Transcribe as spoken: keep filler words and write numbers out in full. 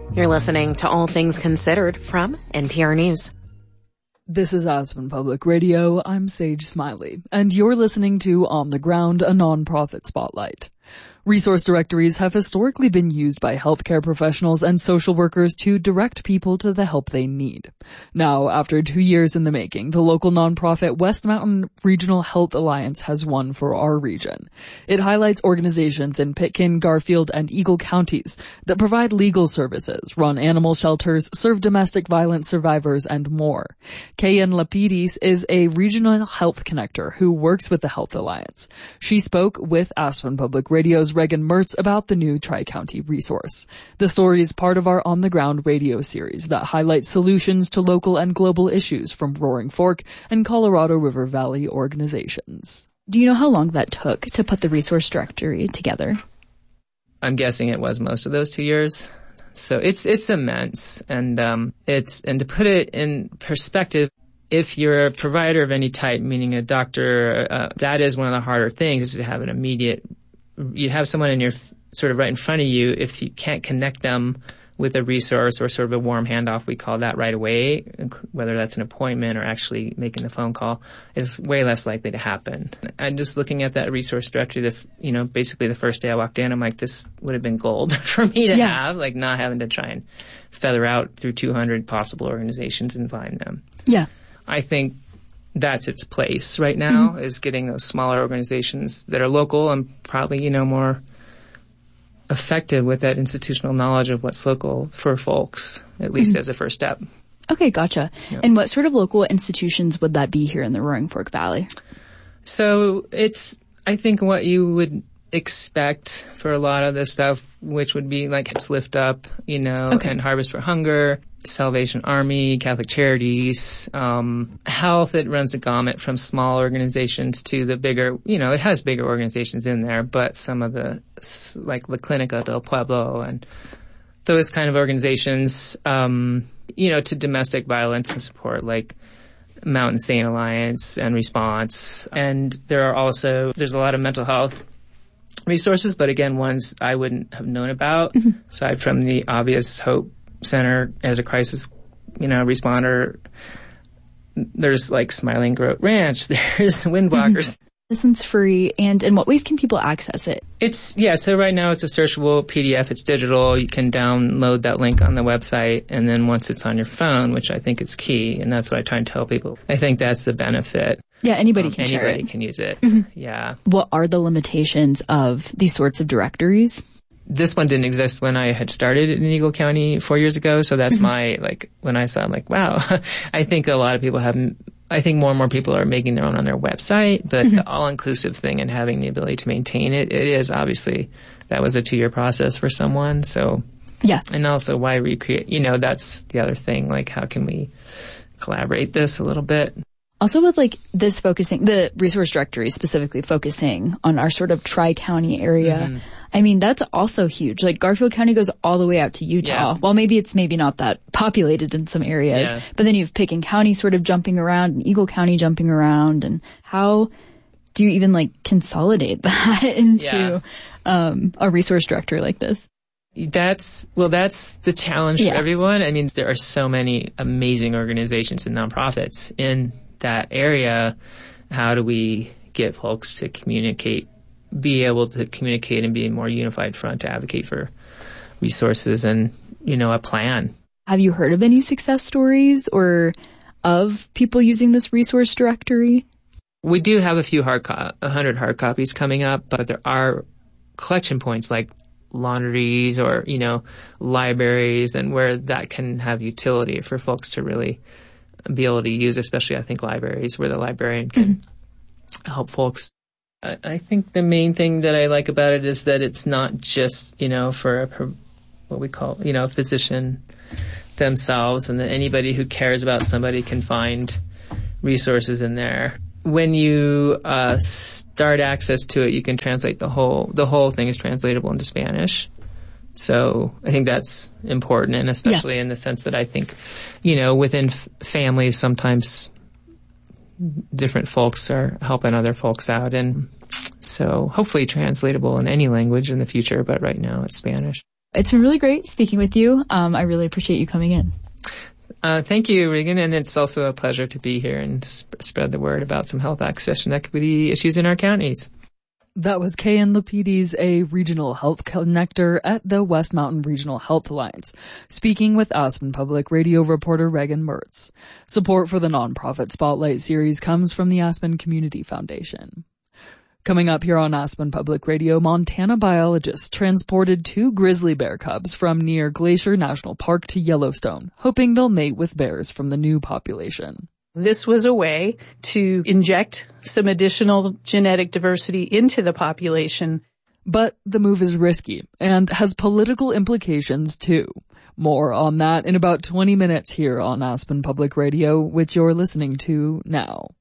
You're listening to All Things Considered from N P R News. This is Aspen Public Radio. I'm Sage Smiley, and you're listening to On the Ground, a nonprofit spotlight. Resource directories have historically been used by healthcare professionals and social workers to direct people to the help they need. Now, after two years in the making, the local nonprofit West Mountain Regional Health Alliance has won for our region. It highlights organizations in Pitkin, Garfield, and Eagle counties that provide legal services, run animal shelters, serve domestic violence survivors, and more. Kayan Lapidis is a regional health connector who works with the Health Alliance. She spoke with Aspen Public Radio's Regan Mertz about the new Tri-County resource. The story is part of our On the Ground radio series that highlights solutions to local and global issues from Roaring Fork and Colorado River Valley organizations. Do you know how long that took to put the resource directory together? I'm guessing it was most of those two years. So it's it's immense, and um, it's and to put it in perspective, if you're a provider of any type, meaning a doctor, uh, that is one of the harder things, is to have an immediate. You have someone in your sort of right in front of you. If you can't connect them with a resource or sort of a warm handoff, we call that right away, whether that's an appointment or actually making the phone call, is way less likely to happen. And just looking at that resource directory, the, you know, basically the first day I walked in, I'm like, this would have been gold for me to yeah. have, like not having to try and feather out through two hundred possible organizations and find them. Yeah. I think that's its place right now, mm-hmm. is getting those smaller organizations that are local and probably, you know, more effective with that institutional knowledge of what's local for folks, at least mm-hmm. as a first step. Okay, gotcha. Yep. And what sort of local institutions would that be here in the Roaring Fork Valley? So it's, I think, what you would expect for a lot of this stuff, which would be like It's Lift Up, you know, okay. and Harvest for Hunger, Salvation Army, Catholic Charities, um, health. It runs the gamut from small organizations to the bigger, you know, it has bigger organizations in there, but some of the, like La Clinica del Pueblo and those kind of organizations, um, you know, to domestic violence and support, like Mountain Saint Alliance and Response. And there are also, there's a lot of mental health resources, but again, ones I wouldn't have known about, mm-hmm. aside from the obvious Hope Center as a crisis, you know, responder. There's like Smiling Grove Ranch. There's Windwalkers. This one's free. And in what ways can people access it? It's, yeah, so right now it's a searchable P D F. It's digital. You can download that link on the website. And then once it's on your phone, which I think is key, and that's what I try and tell people, I think that's the benefit. Yeah, anybody um, can share it. Anybody can use it. Mm-hmm. Yeah. What are the limitations of these sorts of directories? This one didn't exist when I had started in Eagle County four years ago. So that's my, like, when I saw, I'm like, wow, I think a lot of people have, I think more and more people are making their own on their website, but mm-hmm. the all-inclusive thing and having the ability to maintain it, it is obviously, that was a two-year process for someone. So, yeah. And also why recreate, you know, that's the other thing. Like, how can we collaborate this a little bit? Also with like this focusing, the resource directory specifically focusing on our sort of tri-county area. Mm-hmm. I mean, that's also huge. Like Garfield County goes all the way out to Utah. Yeah. Well, maybe it's maybe not that populated in some areas, yeah. but then you have Pitkin County sort of jumping around and Eagle County jumping around. And how do you even like consolidate that into yeah. um, a resource directory like this? That's, well, that's the challenge yeah. for everyone. I mean, there are so many amazing organizations and nonprofits in that area. How do we get folks to communicate, be able to communicate and be a more unified front to advocate for resources and, you know, a plan? Have you heard of any success stories or of people using this resource directory? We do have a few hard, co- a hundred hard copies coming up, but there are collection points like laundries or, you know, libraries, and where that can have utility for folks to really be able to use, especially I think libraries where the librarian can mm-hmm. help folks. I, I think the main thing that I like about it is that it's not just, you know, for a, what we call, you know, a physician themselves, and that anybody who cares about somebody can find resources in there. When you uh, start access to it, you can translate the whole, the whole thing is translatable into Spanish. So I think that's important, and especially yeah. in the sense that I think, you know, within f- families, sometimes different folks are helping other folks out. And so hopefully translatable in any language in the future, but right now it's Spanish. It's been really great speaking with you. Um, I really appreciate you coming in. Uh, thank you, Regan, and it's also a pleasure to be here and sp- spread the word about some health access and equity issues in our counties. That was Kayan Lapides, a regional health connector at the West Mountain Regional Health Alliance, speaking with Aspen Public Radio reporter Regan Mertz. Support for the nonprofit Spotlight series comes from the Aspen Community Foundation. Coming up here on Aspen Public Radio, Montana biologists transported two grizzly bear cubs from near Glacier National Park to Yellowstone, hoping they'll mate with bears from the new population. This was a way to inject some additional genetic diversity into the population. But the move is risky and has political implications too. More on that in about twenty minutes here on Aspen Public Radio, which you're listening to now.